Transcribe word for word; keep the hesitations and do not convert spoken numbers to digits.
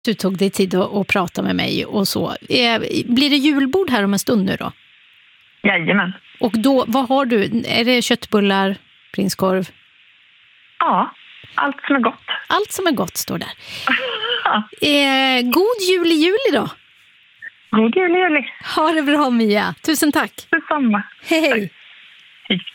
Du tog dig tid att, att prata med mig och så. Eh, blir det julbord här om en stund nu då? Jajamän. Och då, vad har du? Är det köttbullar, prinskorv? Ja, allt som är gott. Allt som är gott står där. eh, god jul i juli då. God jul i juli. Ha det bra, Mia. Tusen tack. Detsamma. Hej. Hej.